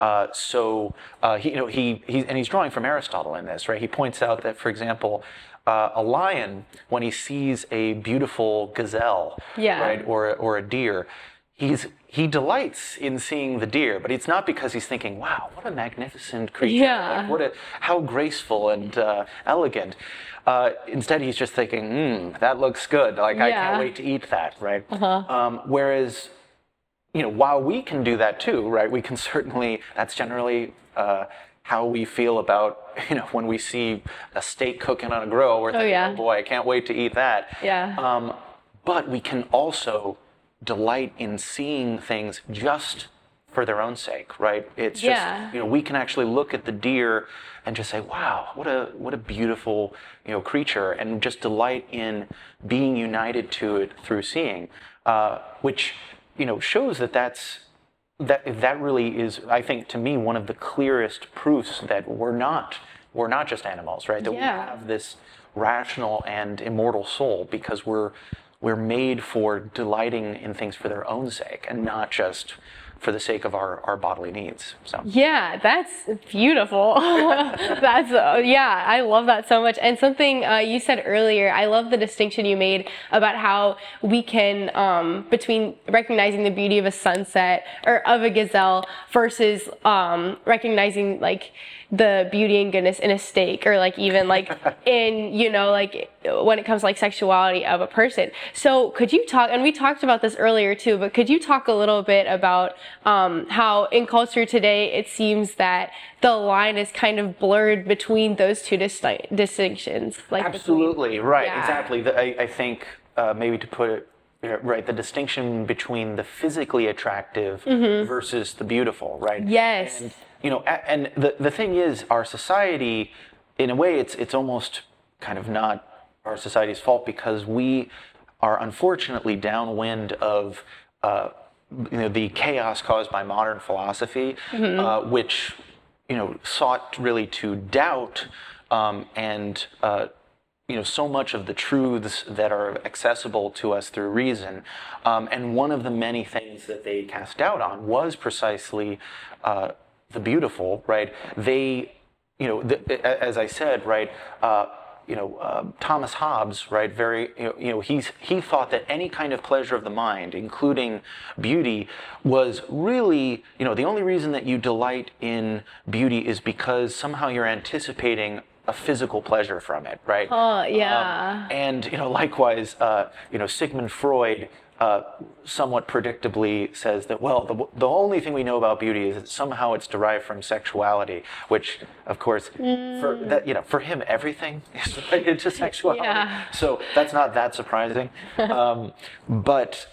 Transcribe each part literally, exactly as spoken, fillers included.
Uh, so uh, he, you know, he, he, and he's drawing from Aristotle in this, right? He points out that, for example, uh, a lion, when he sees a beautiful gazelle, Yeah. right, or or a deer, he's he delights in seeing the deer, but it's not because he's thinking, "Wow, what a magnificent creature! Yeah. Like, what a how graceful and uh, elegant." Uh, instead, he's just thinking, "Hmm, that looks good. Like I Yeah. can't wait to eat that." Right. Uh-huh. Um, whereas you know, while we can do that too, right? We can certainly, that's generally uh, how we feel about, you know, when we see a steak cooking on a grill, we're thinking, yeah. oh boy, I can't wait to eat that. Yeah. Um, but we can also delight in seeing things just for their own sake, right? It's just, Yeah. you know, we can actually look at the deer and just say, wow, what a what a beautiful, you know, creature, and just delight in being united to it through seeing, uh, which, you know, shows that that's that that really is, I think, to me, one of the clearest proofs that we're not we're not just animals, right? That Yeah. we have this rational and immortal soul because we're we're made for delighting in things for their own sake and not just for the sake of our, our bodily needs. So yeah, that's beautiful. that's uh, yeah, I love that so much. And something uh, you said earlier, I love the distinction you made about how we can um, between recognizing the beauty of a sunset or of a gazelle versus um, recognizing like the beauty and goodness in a steak, or like even like in, you know, like when it comes to like sexuality of a person. So could you talk, and we talked about this earlier too, but could you talk a little bit about um, how in culture today it seems that the line is kind of blurred between those two disti- distinctions? Like absolutely, between, right, yeah. exactly. The, I, I think uh, maybe to put it right, the distinction between the physically attractive mm-hmm. versus the beautiful, right? Yes. And, you know, and the the thing is, our society, in a way, it's it's almost kind of not our society's fault, because we are unfortunately downwind of uh, you know, the chaos caused by modern philosophy, mm-hmm. uh, which, you know, sought really to doubt um, and uh, you know, so much of the truths that are accessible to us through reason. Um, and one of the many things that they cast doubt on was precisely uh, the beautiful, right? They, you know, the, as I said, right, uh, you know, uh, Thomas Hobbes, right, very, you know, you know, he's, he thought that any kind of pleasure of the mind, including beauty, was really, you know, the only reason that you delight in beauty is because somehow you're anticipating a physical pleasure from it, right? Oh, yeah. Um, and, you know, likewise, uh, you know, Sigmund Freud uh, somewhat predictably says that, well, the, the only thing we know about beauty is that somehow it's derived from sexuality, which, of course, mm. for that, you know, for him, everything is related to sexuality. Yeah. So that's not that surprising. um, but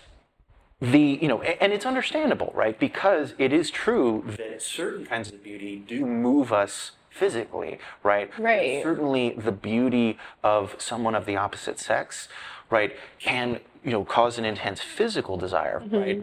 the, you know, and it's understandable, right? Because it is true that certain kinds of beauty do move us physically, right? Right. And certainly the beauty of someone of the opposite sex, right, can, you know, cause an intense physical desire, mm-hmm. right?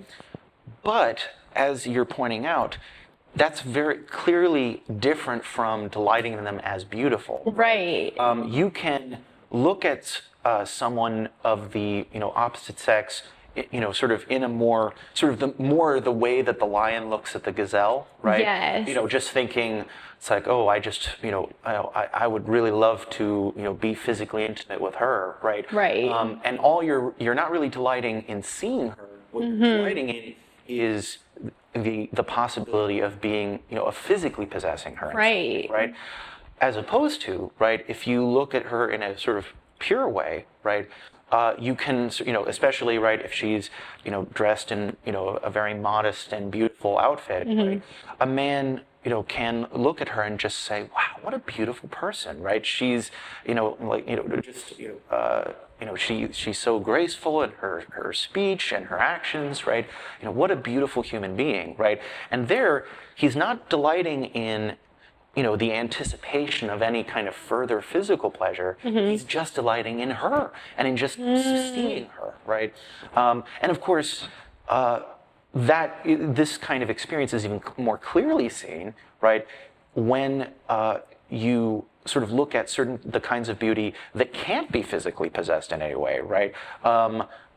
But as you're pointing out, that's very clearly different from delighting in them as beautiful. Right. Um, you can look at uh, someone of the, you know, opposite sex, you know, sort of in a more, sort of the more the way that the lion looks at the gazelle, right? Yes. You know, just thinking, it's like, oh, I just, you know, I, I would really love to, you know, be physically intimate with her, right? Right. Um, and all you're, you're not really delighting in seeing her. What mm-hmm. you're delighting in is the the possibility of being, you know, of physically possessing her. Right. Right. As opposed to, right, if you look at her in a sort of pure way, right, uh, you can, you know, especially, right, if she's, you know, dressed in, you know, a very modest and beautiful outfit, mm-hmm. right, a man, you know, can look at her and just say, wow, what a beautiful person, right? She's, you know, like, you know, just, you know, uh, you know, she she's so graceful in her, her speech and her actions, right? You know, what a beautiful human being, right? And there, he's not delighting in, you know, the anticipation of any kind of further physical pleasure. Mm-hmm. He's just delighting in her and in just mm. seeing her, right? Um, and of course, uh, that this kind of experience is even more clearly seen, right, when uh, you sort of look at certain the kinds of beauty that can't be physically possessed in any way, right? Um,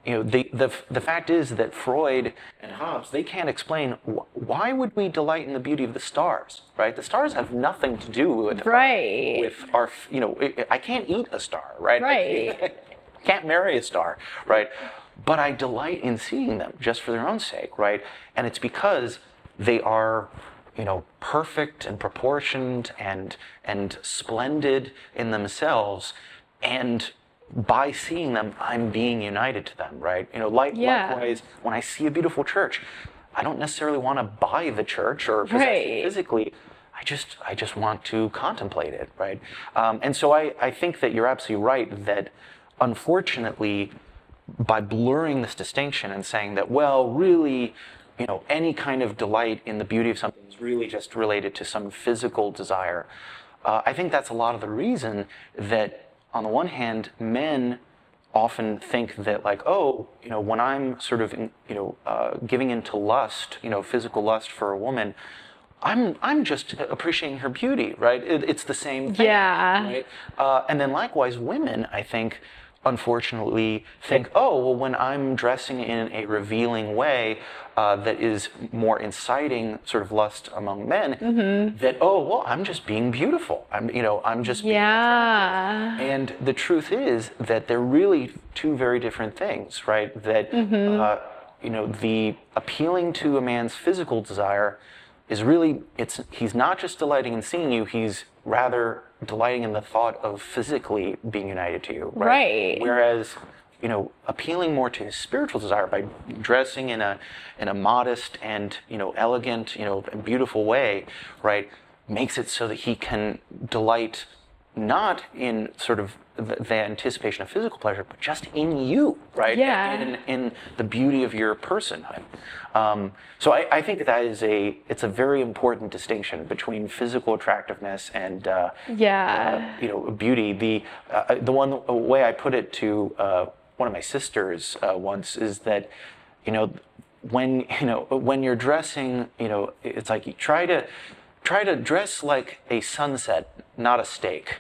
you know, the, the the fact is that Freud and Hobbes, they can't explain wh- why would we delight in the beauty of the stars, right? The stars have nothing to do with Right. with our, you know, I I can't eat a star, right? Right. I can't marry a star, right? But I delight in seeing them just for their own sake, right? And it's because they are, you know, perfect and proportioned and and splendid in themselves, and by seeing them, I'm being united to them, right? You know, like Yeah. likewise, when I see a beautiful church, I don't necessarily want to buy the church or possess it Right. physically. I just I just want to contemplate it, right? Um, and so I, I think that you're absolutely right that unfortunately, by blurring this distinction and saying that, well, really, you know, any kind of delight in the beauty of something is really just related to some physical desire. Uh, I think that's a lot of the reason that, on the one hand, men often think that, like, oh, you know, when I'm sort of, in, you know, uh, giving into lust, you know, physical lust for a woman, I'm I'm just appreciating her beauty, right? It, it's the same thing, Yeah. right? Uh, and then likewise, women, I think, unfortunately, think, oh, well, when I'm dressing in a revealing way uh, that is more inciting sort of lust among men, that, oh, well, I'm just being beautiful. I'm, you know, I'm just being Yeah. and the truth is that they're really two very different things, right? That, uh, you know, the appealing to a man's physical desire is really, it's he's not just delighting in seeing you, he's rather delighting in the thought of physically being united to you, right? Right. Whereas, you know, appealing more to his spiritual desire by dressing in a in a modest and, you know, elegant, you know, and beautiful way, right, makes it so that he can delight not in sort of the, the anticipation of physical pleasure, but just in you, right? Yeah. In, in the beauty of your personhood. Um, so I, I think that, that is a, it's a very important distinction between physical attractiveness and, uh, Yeah. uh, you know, beauty. The, uh, the one way I put it to uh, one of my sisters uh, once is that, you know, when, you know, when you're dressing, you know, it's like you try to, try to dress like a sunset, not a steak.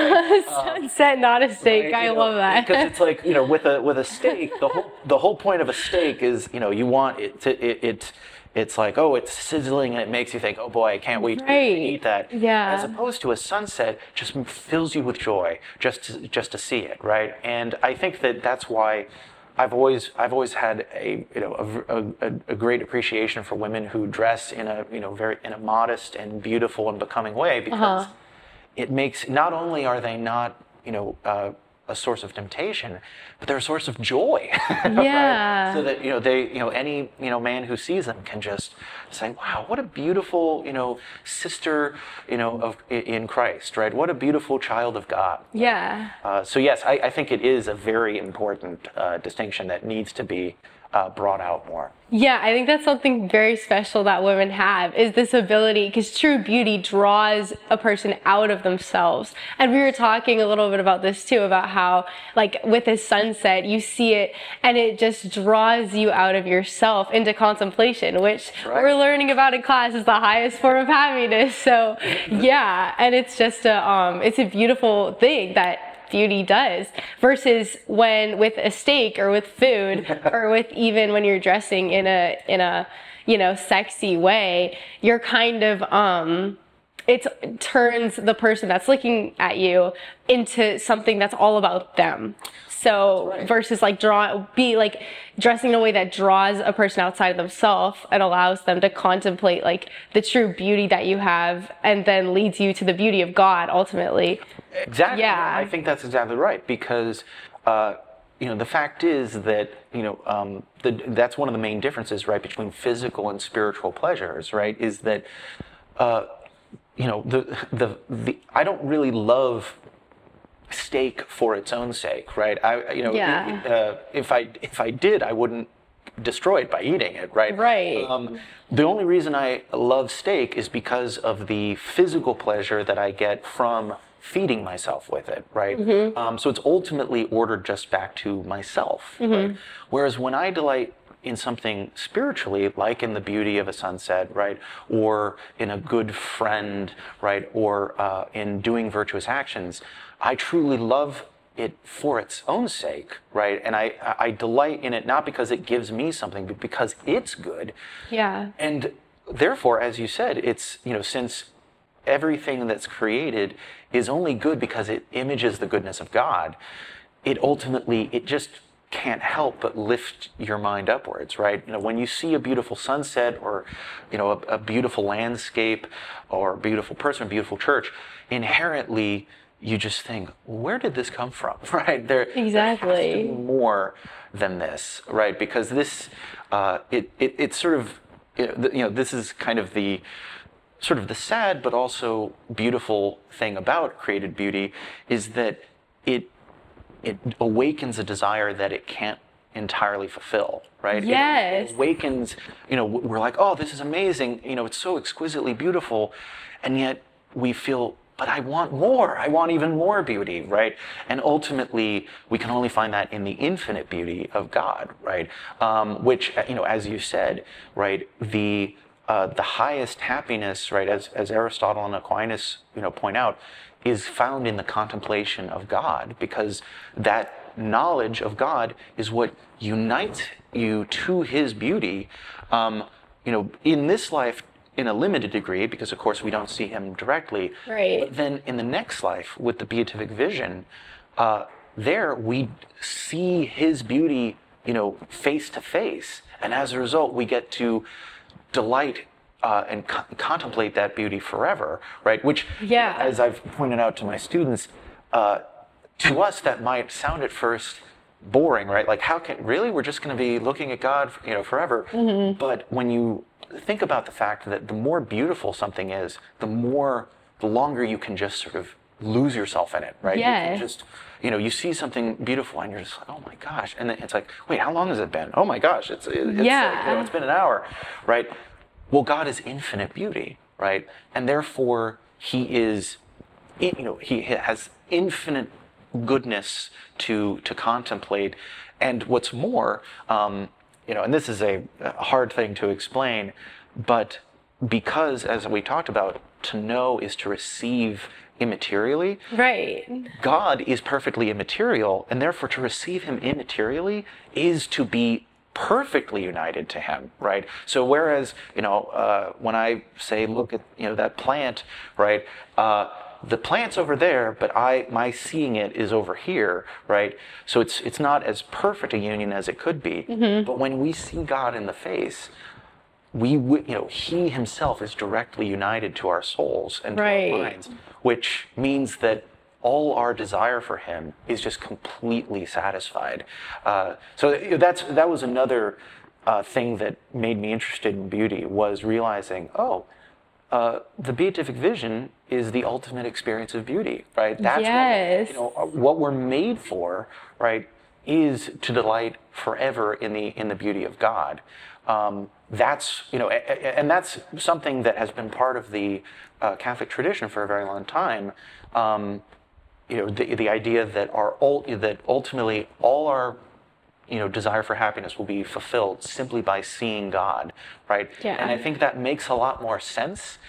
Sunset, not a steak. Right? I You know, love that. because it's like, you know, with a with a steak, the whole the whole point of a steak is, you know, you want it to it, it it's like, oh, it's sizzling and it makes you think, oh boy, I can't wait to Right. eat that. Yeah. As opposed to a sunset, just fills you with joy just to, just to see it, right? And I think that that's why I've always I've always had a you know a, a, a great appreciation for women who dress in a you know very in a modest and beautiful and becoming way, because Uh-huh. it makes, not only are they not you know uh, a source of temptation, but they're a source of joy. right? Yeah. So that you know they you know any you know man who sees them can just say, wow, what a beautiful you know sister you know of in Christ, right? What a beautiful child of God. Yeah. Uh, so yes, I, I think it is a very important uh, distinction that needs to be uh, brought out more. Yeah, I think that's something very special that women have, is this ability, because true beauty draws a person out of themselves. And we were talking a little bit about this too, about how, like, with a sunset, you see it and it just draws you out of yourself into contemplation, which Right. we're learning about in class is the highest form of happiness. So yeah, and it's just a, um, it's a beautiful thing that beauty does, versus when with a steak or with food or with even when you're dressing in a in a you know sexy way, you're kind of um it turns the person that's looking at you into something that's all about them. So That's right. versus like draw be like dressing in a way that draws a person outside of themselves and allows them to contemplate like the true beauty that you have, and then leads you to the beauty of God ultimately. Exactly. Yeah. I think that's exactly right, because uh, you know the fact is that you know um, the, that's one of the main differences, right, between physical and spiritual pleasures, right? Is that uh, you know the, the the I don't really love steak for its own sake, right? I you know Yeah. uh, if I if I did, I wouldn't destroy it by eating it, right? Right. Um, the only reason I love steak is because of the physical pleasure that I get from feeding myself with it, right? Mm-hmm. Um, so it's ultimately ordered just back to myself. Mm-hmm. Right? Whereas when I delight in something spiritually, like in the beauty of a sunset, right, or in a good friend, right, or uh, in doing virtuous actions, I truly love it for its own sake, right? And I, I delight in it not because it gives me something, but because it's good. Yeah. And therefore, as you said, it's, you know, since everything that's created is only good because it images the goodness of God, it ultimately, it just can't help but lift your mind upwards, right? You know, when you see a beautiful sunset or, you know, a, a beautiful landscape or a beautiful person, a beautiful church, inherently you just think, where did this come from, right? There, Exactly. there has to be more than this, right? Because this, uh, it, it, it's sort of, you know, this is kind of the, sort of the sad but also beautiful thing about created beauty is that it it awakens a desire that it can't entirely fulfill, right? Yes. It, it awakens, you know, we're like, oh, this is amazing, you know, it's so exquisitely beautiful, and yet we feel, but I want more, I want even more beauty, right? And ultimately, we can only find that in the infinite beauty of God, right? Um, which, you know, as you said, right, the uh, the highest happiness, right, as, as Aristotle and Aquinas, you know, point out, is found in the contemplation of God, because that knowledge of God is what unites you to His beauty, um, you know, in this life in a limited degree, because of course we don't see Him directly. Right. But then in the next life, with the beatific vision, uh, there we see His beauty, you know, face to face, and as a result, we get to delight Uh, and co- contemplate that beauty forever, right? Which, Yeah. as I've pointed out to my students, uh, to us that might sound at first boring, right? Like, how can really we're just going to be looking at God, you know, forever? Mm-hmm. But when you think about the fact that the more beautiful something is, the more, the longer you can just sort of lose yourself in it, right? Yeah. You can just, you know, you see something beautiful and you're just like, oh my gosh, and then it's like, wait, how long has it been? Oh my gosh, it's, it's Yeah. like, you know, it's been an hour, right? Well, God is infinite beauty, right? And therefore, He is, you know, He has infinite goodness to to contemplate. And what's more, um, you know, and this is a hard thing to explain, but because, as we talked about, to know is to receive immaterially. Right. God is perfectly immaterial, and therefore to receive Him immaterially is to be perfectly united to Him, right? So whereas, you know, uh, when I say, look at, you know, that plant, right? Uh, the plant's over there, but I, my seeing it is over here, right? So it's it's not as perfect a union as it could be. Mm-hmm. But when we see God in the face, we, you know, He Himself is directly united to our souls and to Right. our minds, which means that all our desire for Him is just completely satisfied. Uh, so that's that was another uh, thing that made me interested in beauty, was realizing, oh, uh, the beatific vision is the ultimate experience of beauty, right? That's Yes. what, you know, what we're made for, right, is to delight forever in the in the beauty of God. Um, that's, you know, and that's something that has been part of the uh, Catholic tradition for a very long time. Um, you know, the, the idea that our that ultimately all our, you know, desire for happiness will be fulfilled simply by seeing God, right? Yeah. And I think that makes a lot more sense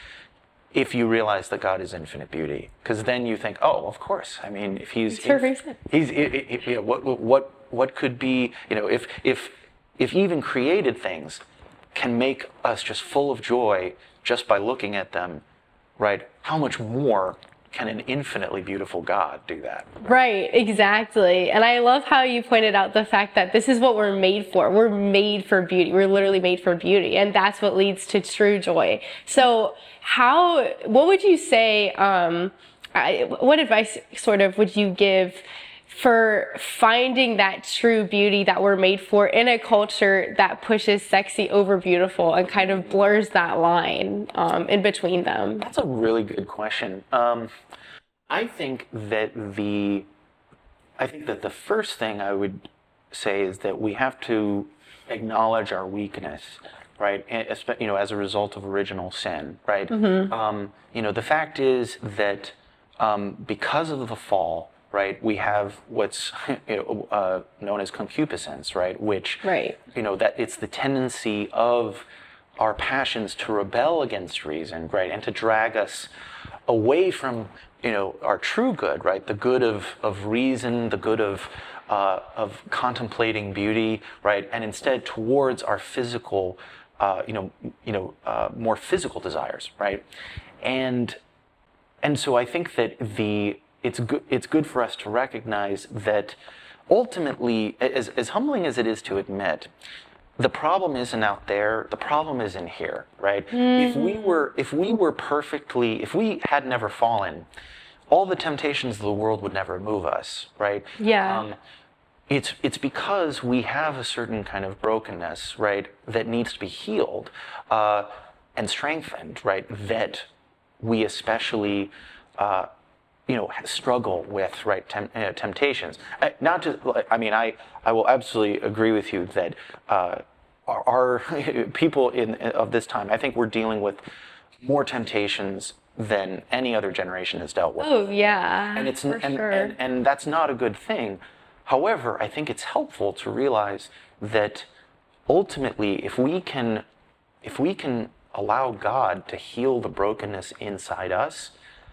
if you realize that God is infinite beauty, because then you think, oh, of course. I mean, if He's Perfect sense. He's it, it, you know, what what what could be, you know, if if if even created things can make us just full of joy just by looking at them, right? How much more can an infinitely beautiful God do that? Right, exactly. And I love how you pointed out the fact that this is what we're made for. We're made for beauty. We're literally made for beauty. And that's what leads to true joy. So how, what would you say, um, I, what advice sort of would you give for finding that true beauty that we're made for in a culture that pushes sexy over beautiful and kind of blurs that line um, in between them? That's a really good question. Um, I think that the, I think that the first thing I would say is that we have to acknowledge our weakness, right? And, espe- you know, as a result of original sin, right? Mm-hmm. Um, you know, the fact is that um, because of the fall, right, we have what's you know, uh, known as concupiscence, right? Which, Right. you know, that it's the tendency of our passions to rebel against reason, right, and to drag us away from, you know, our true good, right, the good of, of reason, the good of uh, of contemplating beauty, right, and instead towards our physical, uh, you know, you know, uh, more physical desires, right, and and so I think that the it's good it's good for us to recognize that ultimately, as as humbling as it is to admit, the problem isn't out there, the problem is in here, right? If we were if we were perfectly, if we had never fallen, all the temptations of the world would never move us, right? Yeah. Um, it's it's because we have a certain kind of brokenness, right, that needs to be healed uh, and strengthened, right, that we especially uh, you know, struggle with, right, tem- uh, temptations. Uh, not just, I mean, I, I will absolutely agree with you that uh, our, our people in of this time, I think we're dealing with more temptations than any other generation has dealt with. Oh yeah, And it's for and, sure. and and that's not a good thing. However, I think it's helpful to realize that ultimately, if we can, if we can allow God to heal the brokenness inside us,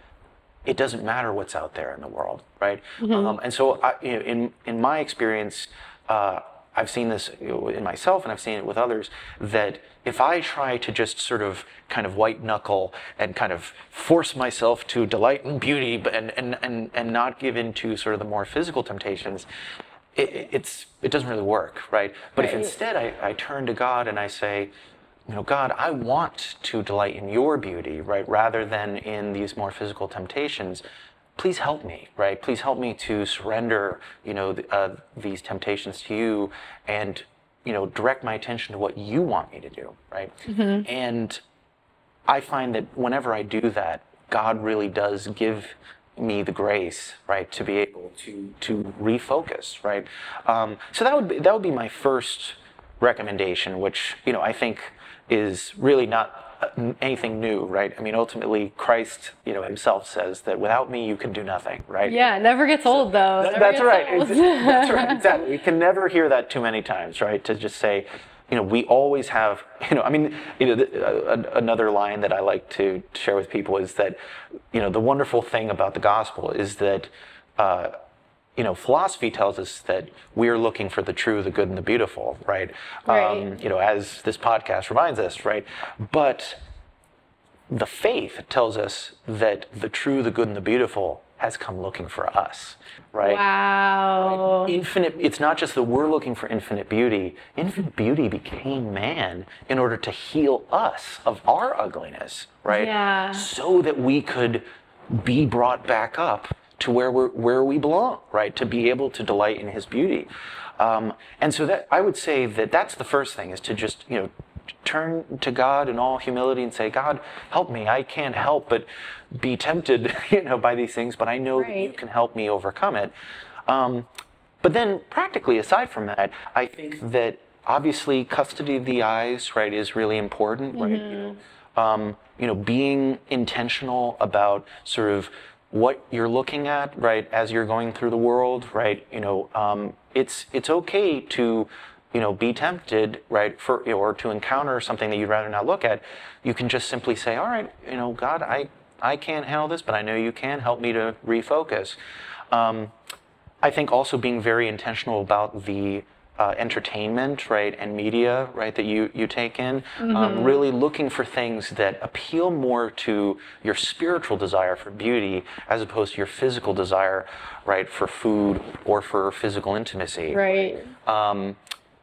it doesn't matter what's out there in the world, right? Um, and so, I, you know, in in my experience, uh, I've seen this, you know, in myself, and I've seen it with others. That if I try to just sort of kind of white knuckle and kind of force myself to delight in beauty, but and and and, and not give in to sort of the more physical temptations, it, it's it doesn't really work, right? But if Right. instead I, I turn to God and I say, you know, God, I want to delight in your beauty, right, rather than in these more physical temptations. Please help me, right? Please help me to surrender, you know, th- uh, these temptations to you, and, you know, direct my attention to what you want me to do, right? And I find that whenever I do that, God really does give me the grace, right, to be able to to refocus, right? Um, so that would be, that would be my first recommendation, which, you know, I think is really not uh, anything new, right? I mean, ultimately, Christ, you know, himself says that without me, you can do nothing, right? Yeah, it never gets old though. Th- Never that's gets right. old. Ex- That's right. Exactly. We can never hear that too many times, right? To just say, you know, we always have, you know, I mean, you know, th- uh, another line that I like to share with people is that, you know, the wonderful thing about the gospel is that, uh, you know, philosophy tells us that we're looking for the true, the good, and the beautiful, right? Right. Um, you know, as this podcast reminds us, right? But the faith tells us that the true, the good, and the beautiful has come looking for us, right? Wow. Infinite, it's not just that we're looking for infinite beauty. Infinite beauty became man in order to heal us of our ugliness, right? Yeah. So that we could be brought back up to where we're where we belong, right? To be able to delight in his beauty. Um, and so that I would say that that's the first thing, is to just, you know, turn to God in all humility and say, God, help me. I can't help but be tempted, you know, by these things, but I know that you Right. can help me overcome it. Um, but then practically, aside from that, I think that obviously custody of the eyes, right, is really important, right? You know, um, you know, being intentional about sort of what you're looking at, right, as you're going through the world, right? You know, um, it's it's okay to, you know, be tempted, right, for, or to encounter something that you'd rather not look at. You can just simply say, all right, you know, God, I I can't handle this, but I know you can help me to refocus. Um, I think also being very intentional about the uh, entertainment, right, and media, right, that you, you take in, um, really looking for things that appeal more to your spiritual desire for beauty as opposed to your physical desire, right, for food or for physical intimacy. Right. Um,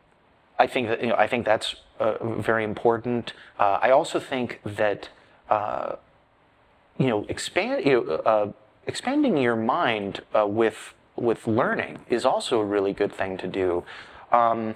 I think that, you know, I think that's uh, very important. Uh, I also think that uh, you know, expand, you know, uh, expanding your mind uh, with with learning is also a really good thing to do. Um,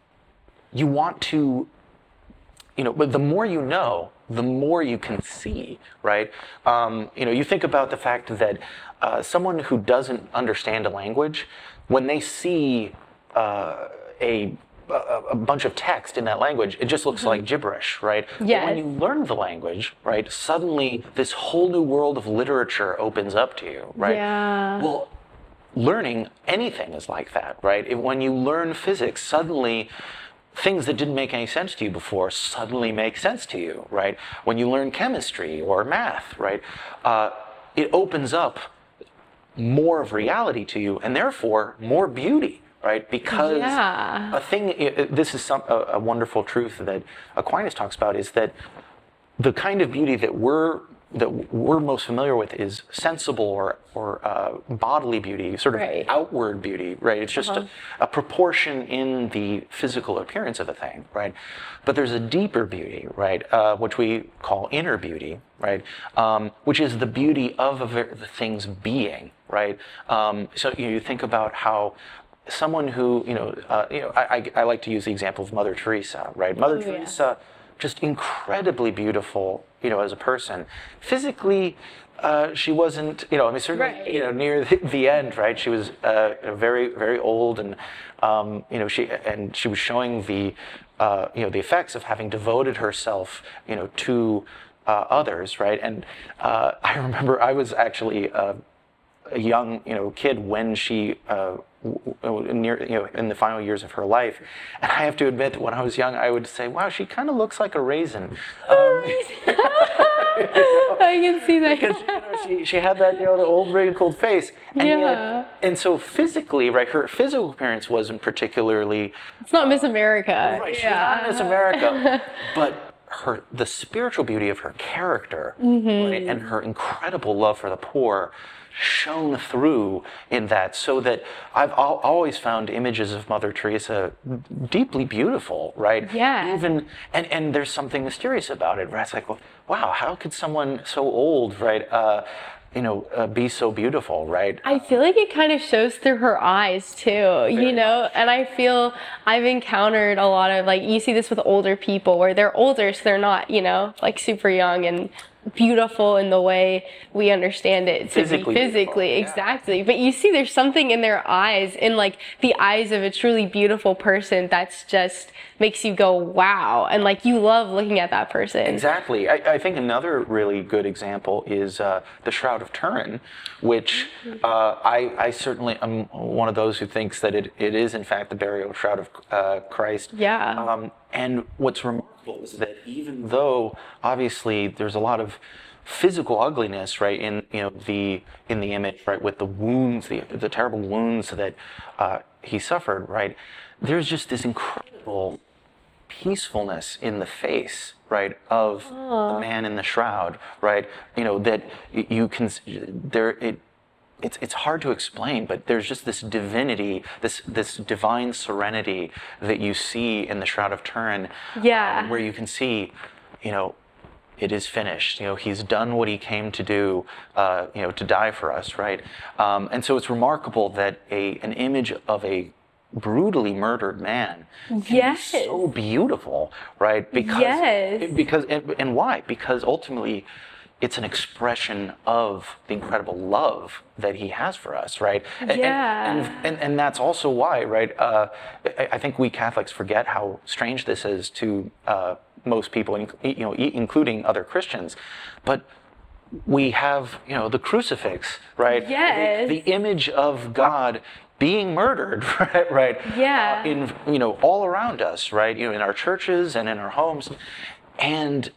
you want to, you know, but the more you know, the more you can see, right? Um, you know, you think about the fact that uh, someone who doesn't understand a language, when they see uh, a a a bunch of text in that language, it just looks like gibberish, right? But when Yes. you learn the language, right, suddenly this whole new world of literature opens up to you, right? Yeah. Well, learning anything is like that, right? If, when you learn physics, suddenly things that didn't make any sense to you before suddenly make sense to you, right? When you learn chemistry or math, right, uh, it opens up more of reality to you, and therefore more beauty, right? Because Yeah. a thing, i- i- this is some, a, a wonderful truth that Aquinas talks about, is that the kind of beauty that we're that we're most familiar with is sensible or or uh, bodily beauty, sort of Right. outward beauty, right? It's just Uh-huh. a, a proportion in the physical appearance of a thing, right? But there's a deeper beauty, right, uh, which we call inner beauty, right, um, which is the beauty of a ver- the thing's being, right? Um, so you, know, you think about how someone who, you know, uh, you know, I, I, I like to use the example of Mother Teresa, right? Mother Oh, yeah. Teresa, just incredibly beautiful, you know, as a person. Physically, uh, she wasn't, you know, I mean, certainly, Right. you know, near the, the end, right? She was uh, you know, very, very old, and um, you know, she and she was showing the, uh, you know, the effects of having devoted herself, you know, to uh, others, right? And uh, I remember I was actually. Uh, a young, you know, kid when she uh, w- w- near, you know, in the final years of her life, and I have to admit that when I was young, I would say, "Wow, she kind of looks like a raisin." Um, I can see that. because you know, she, she had that, you know, the old wrinkled face, and Yeah. yet, and so physically, right, her physical appearance wasn't particularly It's not Miss America. right. She's Yeah. not Miss America, but her the spiritual beauty of her character, Mm-hmm. right, and her incredible love for the poor shone through in that, so that I've al- always found images of Mother Teresa deeply beautiful, right? Yeah. Even and and there's something mysterious about it, right? It's like, well, wow, how could someone so old, right, uh, you know, uh, be so beautiful, right? I feel like it kind of shows through her eyes too, you know? And I feel I've encountered a lot of, like, you see this with older people where they're older, so they're not, you know, like super young and beautiful in the way we understand it to Physically be beautiful, physically, yeah. exactly. But you see there's something in their eyes, in like the eyes of a truly beautiful person, that's just makes you go, wow. And like you love looking at that person. Exactly. I, I think another really good example is uh, the Shroud of Turin, which uh, I, I certainly am one of those who thinks that it, it is in fact the burial shroud of uh, Christ. Yeah. Um, and what's remarkable is that even though obviously there's a lot of physical ugliness, right, in you know the in the image, right, with the wounds, the the terrible wounds that uh, he suffered, right, there's just this incredible peacefulness in the face, right, of the man in the shroud, right? You know that y- you can there it. It's it's hard to explain, but there's just this divinity, this this divine serenity that you see in the Shroud of Turin, Yeah. um, where you can see, you know, it is finished. You know, he's done what he came to do, uh, you know, to die for us, right? Um, and so it's remarkable that a an image of a brutally murdered man can Yes. be so beautiful, right? Because Yes. because and, and why? Because ultimately, it's an expression of the incredible love that he has for us, right? And, Yeah. And, and, and, and that's also why, right? Uh, I, I think we Catholics forget how strange this is to uh, most people, in- you know, i- including other Christians. But we have, you know, the crucifix, right? Yes. The, the image of God being murdered, right? Right. Yeah. Uh, in you know all around us, right? You know, in our churches and in our homes, and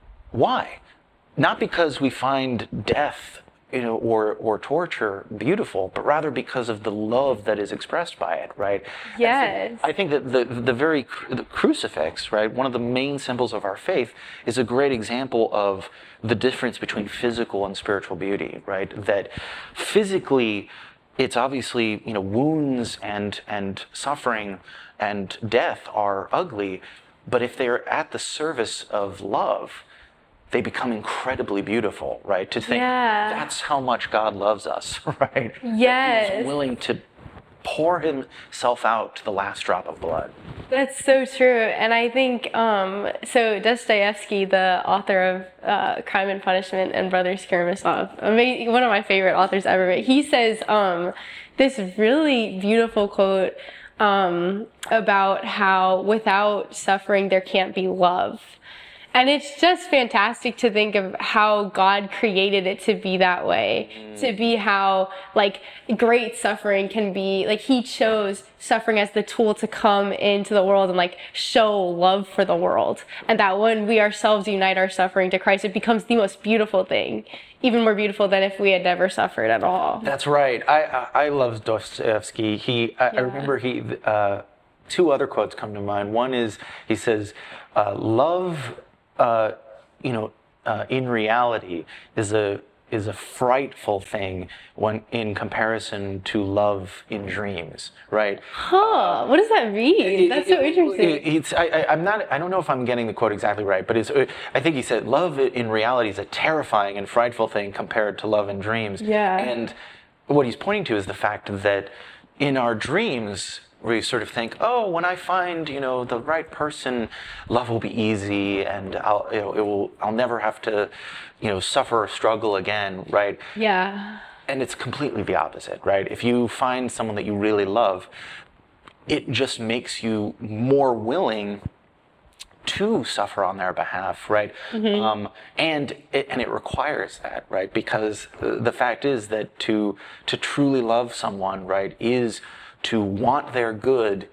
why? Not because we find death, you know, or or torture beautiful, but rather because of the love that is expressed by it, right? And so Yes. I think that the the very cru- the crucifix, right, one of the main symbols of our faith, is a great example of the difference between physical and spiritual beauty, right? That physically, it's obviously, you know, wounds and and suffering and death are ugly, but if they're at the service of love, they become incredibly beautiful, right? To think Yeah. that's how much God loves us, right? That Yes. He's willing to pour himself out to the last drop of blood. That's so true. And I think, um, so Dostoevsky, the author of uh, Crime and Punishment and Brothers Karamazov, amazing, one of my favorite authors ever, but he says um, this really beautiful quote um, about how without suffering there can't be love. And it's just fantastic to think of how God created it to be that way, mm. to be how like great suffering can be. Like he chose suffering as the tool to come into the world and like show love for the world. And that when we ourselves unite our suffering to Christ, it becomes the most beautiful thing, even more beautiful than if we had never suffered at all. That's right. I I, I love Dostoevsky. He I, yeah. I remember he uh, two other quotes come to mind. One is he says, uh, "Love." Uh, you know, uh, in reality, is a is a frightful thing when in comparison to love in dreams, right? Huh? Uh, what does that mean? It, That's so it, interesting. It, it's I, I, I'm not. I don't know if I'm getting the quote exactly right, but it's. I think he said, "Love in reality is a terrifying and frightful thing compared to love in dreams." Yeah. And what he's pointing to is the fact that in our dreams, we sort of think, oh, when I find, you know, the right person, love will be easy, and I'll, you know, it will, I'll never have to, you know, suffer or struggle again, right? Yeah. And it's completely the opposite, right? If you find someone that you really love, it just makes you more willing to suffer on their behalf, right? Mm-hmm. Um, and it, and it requires that, right? Because the, the fact is that to to truly love someone, right, is to want their good,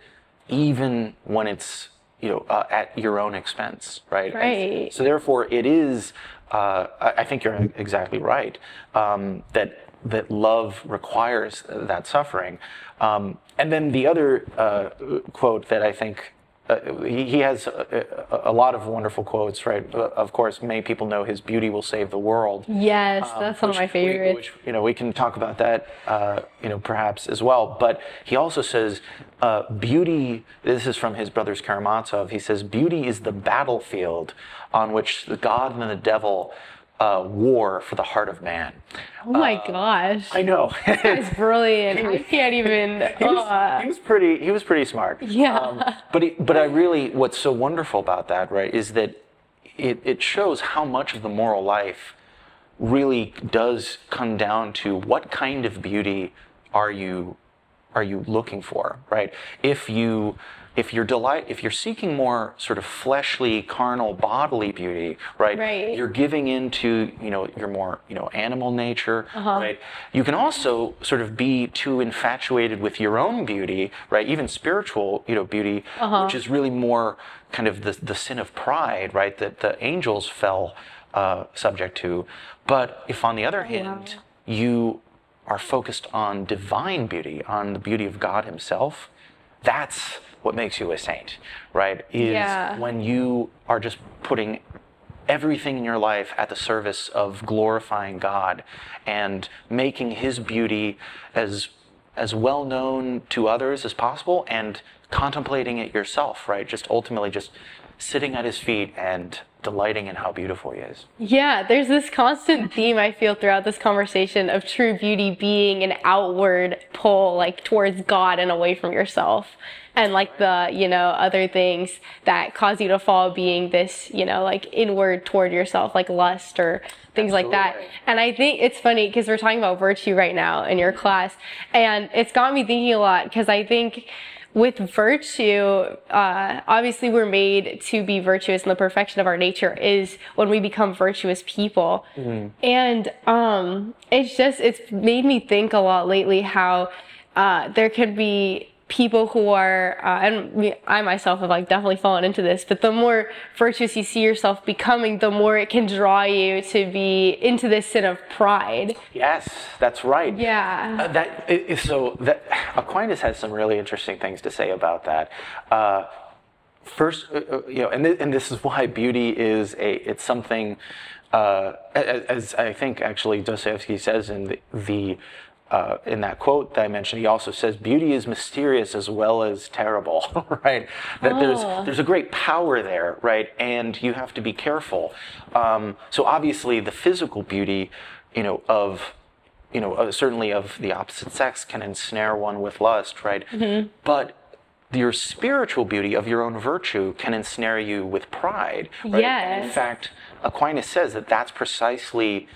even when it's, you know, uh, at your own expense, right? Right. And so therefore, it is. Uh, I, I think you're exactly right. Um, that that love requires that suffering. Um, and then the other uh, quote that I think. Uh, he, he has a, a, a lot of wonderful quotes, right? Uh, of course, many people know his "Beauty will save the world." Yes, um, that's one of my favorites. We, which, you know, we can talk about that, uh, you know, perhaps as well. But he also says, uh, "Beauty." This is from his brothers Karamazov. He says, "Beauty is the battlefield on which the God and the devil uh, war for the heart of man." Oh my uh, gosh! I know. That's brilliant. I can't even. He was, uh, he was pretty. He was pretty smart. Yeah. Um, but he, but I really, what's so wonderful about that, right, is that it it shows how much of the moral life really does come down to what kind of beauty are you are you looking for, right? If you if you're delight if you're seeking more sort of fleshly, carnal, bodily beauty, right? Right. You're giving into, you know, your more, you know, animal nature, uh-huh. right? You can also sort of be too infatuated with your own beauty, right? Even spiritual, you know, beauty, uh-huh. which is really more kind of the the sin of pride, right? That the angels fell uh, subject to. But if on the other oh, hand, wow. you are focused on divine beauty, on the beauty of God himself, that's what makes you a saint, right? Is yeah. when you are just putting everything in your life at the service of glorifying God and making his beauty as as well known to others as possible and contemplating it yourself, right? Just ultimately just sitting at his feet and delighting in how beautiful he is. Yeah, there's this constant theme I feel throughout this conversation of true beauty being an outward pull, like towards God and away from yourself. And like the, you know, other things that cause you to fall being this, you know, like inward toward yourself, like lust or things Absolutely. like that. And I think it's funny because we're talking about virtue right now in your class. And it's got me thinking a lot because I think with virtue, uh, obviously we're made to be virtuous, and the perfection of our nature is when we become virtuous people. Mm-hmm. And um, it's just, it's made me think a lot lately how uh, there can be people who are, uh, and I myself have like definitely fallen into this, but the more virtuous you see yourself becoming, the more it can draw you to be into this sin of pride. Yes, that's right. Yeah. Uh, that is, so that Aquinas has some really interesting things to say about that. Uh, first, uh, you know, and th- and this is why beauty is a it's something, uh, as, as I think actually Dostoevsky says in the. the Uh, in that quote that I mentioned, he also says, beauty is mysterious as well as terrible, right? That oh. there's there's a great power there, right? And you have to be careful. Um, so obviously the physical beauty, you know, of, you know, uh, certainly of the opposite sex can ensnare one with lust, right? Mm-hmm. But your spiritual beauty of your own virtue can ensnare you with pride, right? Yes. In fact, Aquinas says that that's precisely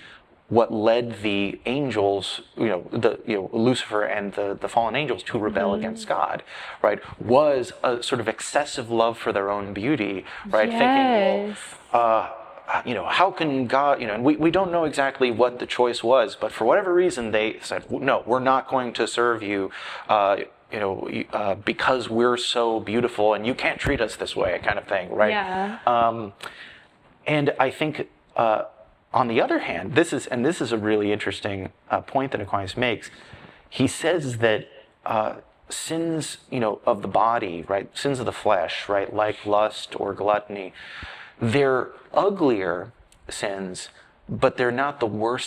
what led the angels, you know, the you know Lucifer and the, the fallen angels to rebel Mm-hmm. against God, right, was a sort of excessive love for their own beauty, right? Yes. Thinking, well, uh, you know, how can God, you know, and we, we don't know exactly what the choice was, but for whatever reason, they said, no, we're not going to serve you, uh, you know, uh, because we're so beautiful and you can't treat us this way, kind of thing, right? Yeah. Um, and I think, uh, on the other hand, this is, and this is a really interesting uh, point that Aquinas makes. He says that uh, sins, you know, of the body, right, sins of the flesh, right, like lust or gluttony, they're uglier sins, but they're not the worst